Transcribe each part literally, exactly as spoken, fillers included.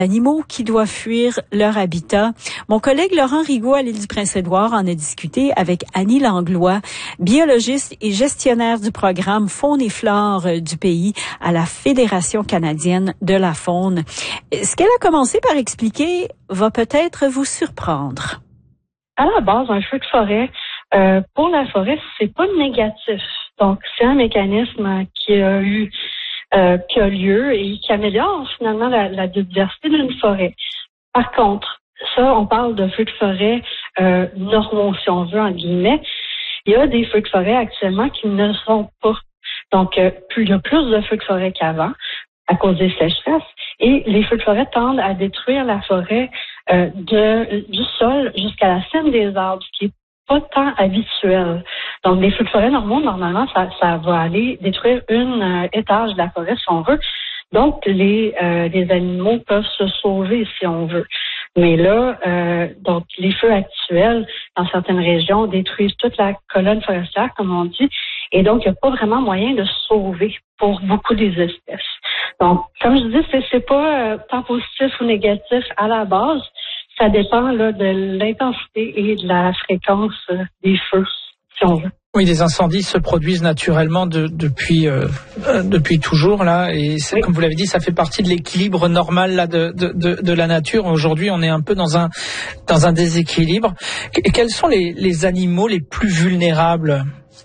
Animaux qui doivent fuir leur habitat. Mon collègue Laurent Rigaud à l'île du Prince-Édouard en a discuté avec Annie Langlois, biologiste et gestionnaire du programme Faune et Flore du pays à la Fédération canadienne de la faune. Ce qu'elle a commencé par expliquer va peut-être vous surprendre. À la base, un feu de forêt, euh, pour la forêt, c'est pas négatif. Donc, c'est un mécanisme qui a eu Euh, qui a lieu et qui améliore finalement la, la biodiversité d'une forêt. Par contre, ça, on parle de feux de forêt euh, normaux, si on veut, en guillemets. Il y a des feux de forêt actuellement qui ne sont pas. Donc, euh, plus, il y a plus de feux de forêt qu'avant à cause des sécheresses. Et les feux de forêt tendent à détruire la forêt euh, de, du sol jusqu'à la cime des arbres, ce qui est pas tant habituel. Donc, les feux de forêt normaux, normalement, ça, ça va aller détruire une euh, étage de la forêt, si on veut. Donc, les, euh, les animaux peuvent se sauver, si on veut. Mais là, euh, donc, les feux actuels, dans certaines régions, détruisent toute la colonne forestière, comme on dit. Et donc, il n'y a pas vraiment moyen de sauver pour beaucoup des espèces. Donc, comme je dis, c'est, c'est pas euh, tant positif ou négatif à la base. Ça dépend là, de l'intensité et de la fréquence euh, des feux, si on veut. Oui, les incendies se produisent naturellement de, depuis euh, depuis toujours là, et c'est, oui. Comme vous l'avez dit, ça fait partie de l'équilibre normal là de, de, de, de la nature. Aujourd'hui, on est un peu dans un dans un déséquilibre. Et quels sont les, les animaux les plus vulnérables?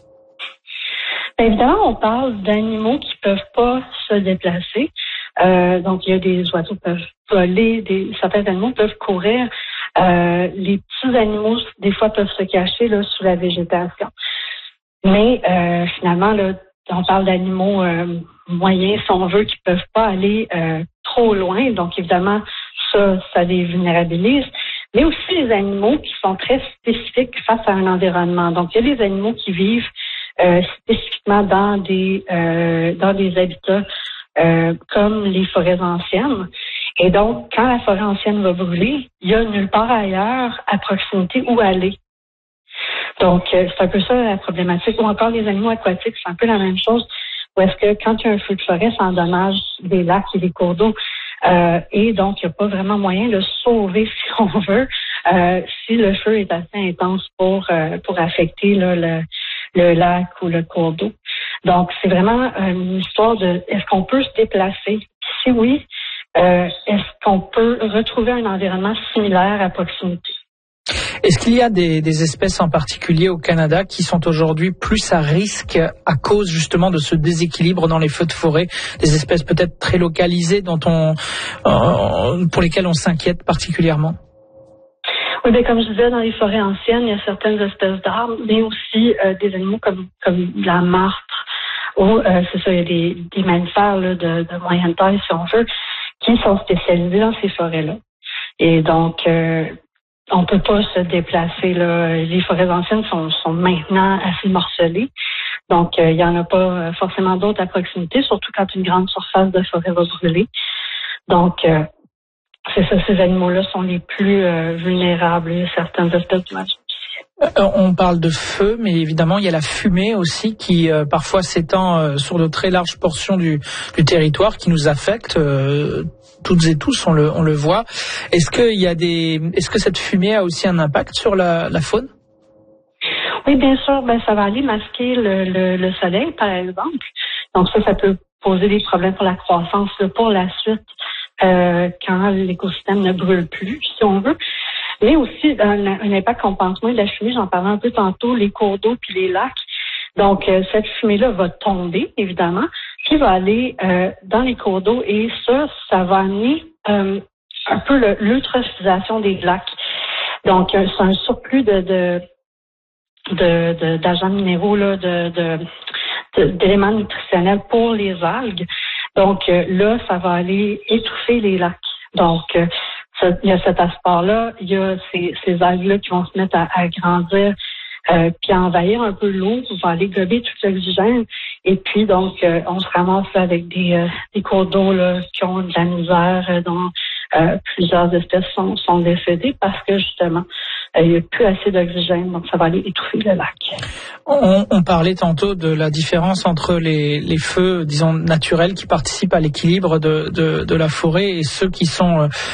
Évidemment, on parle d'animaux qui peuvent pas se déplacer. Euh, donc, il y a des oiseaux qui peuvent voler, des, certains animaux peuvent courir. Euh, les petits animaux, des fois, peuvent se cacher là, sous la végétation. Mais euh, finalement, là, on parle d'animaux euh, moyens, si on veut, qui peuvent pas aller euh, trop loin. Donc, évidemment, ça, ça les vulnérabilise. Mais aussi les animaux qui sont très spécifiques face à un environnement. Donc, il y a des animaux qui vivent euh, spécifiquement dans des euh, dans des habitats Euh, comme les forêts anciennes. Et donc, quand la forêt ancienne va brûler, il y a nulle part ailleurs à proximité où aller. Donc, euh, c'est un peu ça la problématique. Ou encore les animaux aquatiques, c'est un peu la même chose. Où est-ce que quand il y a un feu de forêt, ça endommage des lacs et des cours d'eau. Euh, et donc, il n'y a pas vraiment moyen de sauver, si on veut, euh, si le feu est assez intense pour, euh, pour affecter là, le, le lac ou le cours d'eau. Donc, c'est vraiment une histoire de est-ce qu'on peut se déplacer? Si oui, euh, est-ce qu'on peut retrouver un environnement similaire à proximité? Est-ce qu'il y a des, des espèces en particulier au Canada qui sont aujourd'hui plus à risque à cause justement de ce déséquilibre dans les feux de forêt, des espèces peut-être très localisées dont on, euh, pour lesquelles on s'inquiète particulièrement? Oui, bien, comme je disais, dans les forêts anciennes, il y a certaines espèces d'arbres, mais aussi euh, des animaux comme, comme la martre, ou euh, c'est ça, il y a des, des mammifères là, de, de moyenne taille, si on veut, qui sont spécialisés dans ces forêts-là. Et donc, euh, on peut pas se déplacer là. Les forêts anciennes sont, sont maintenant assez morcelées. Donc, euh, il y en a pas forcément d'autres à proximité, surtout quand une grande surface de forêt va brûler. Donc, euh, c'est ça, ces animaux-là sont les plus euh, vulnérables, certaines espèces d'oiseaux. On parle de feu, mais évidemment, il y a la fumée aussi qui euh, parfois s'étend euh, sur de très larges portions du, du territoire, qui nous affecte euh, toutes et tous, on le, on le voit. Est-ce qu'il y a des, est-ce que cette fumée a aussi un impact sur la, la faune? Oui, bien sûr, ben, ça va aller masquer le, le, le soleil, par exemple. Donc ça, ça peut poser des problèmes pour la croissance là, pour la suite, euh, quand l'écosystème ne brûle plus, si on veut. Mais aussi, un, un impact qu'on pense moins de la fumée, j'en parlais un peu tantôt, les cours d'eau puis les lacs. Donc, euh, cette fumée-là va tomber, évidemment, puis va aller euh, dans les cours d'eau et ça, ça va amener euh, un peu le, l'eutrophisation des lacs. Donc, euh, c'est un surplus de, de, de, de d'agents minéraux, là, de, de, de, d'éléments nutritionnels pour les algues. Donc, euh, là, ça va aller étouffer les lacs. Donc, euh, il y a cet aspect-là, il y a ces, ces algues-là qui vont se mettre à, à grandir euh, puis à envahir un peu l'eau, va aller gober tout l'oxygène. Et puis, donc, euh, on se ramasse là, avec des, euh, des cours d'eau là, qui ont de la misère, euh, dont euh, plusieurs espèces sont, sont décédées parce que, justement, euh, il n'y a plus assez d'oxygène, donc ça va aller étouffer le lac. On, on parlait tantôt de la différence entre les, les feux, disons, naturels qui participent à l'équilibre de, de, de la forêt et ceux qui sont